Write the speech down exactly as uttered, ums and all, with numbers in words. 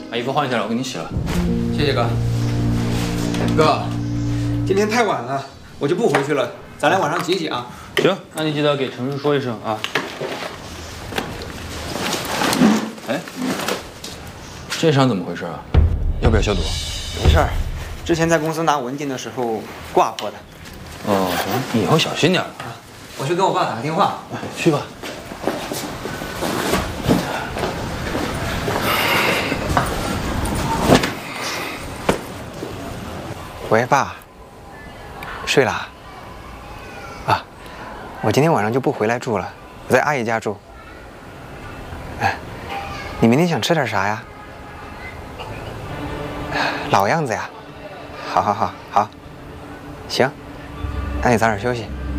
把衣服换下来，我给你洗了。 谢谢哥。哥，今天太晚了，我就不回去了，咱俩晚上挤挤啊。 行，那你记得给陈叔说一声啊。哎，这伤怎么回事啊？要不要消毒？ 没事儿，之前在公司拿文件的时候挂破的。 哦，行，你以后小心点啊。 我去跟我爸打个电话。 哎，去吧。 喂，爸，睡了？啊，我今天晚上就不回来住了，我在阿姨家住。哎，你明天想吃点啥呀？老样子呀。好好好好，行，那你早点休息。